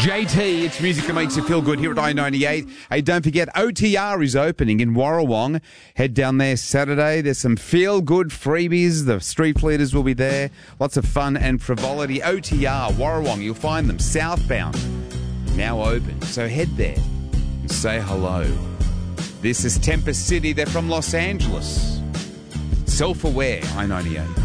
JT, it's music that makes you feel good here at I-98. Hey, don't forget, OTR is opening in Warrawong. Head down there Saturday. There's some feel-good freebies. The street leaders will be there. Lots of fun and frivolity. OTR, Warrawong, you'll find them southbound. Now open. So head there and say hello. This is Tempest City. They're from Los Angeles. Self-aware, I-98.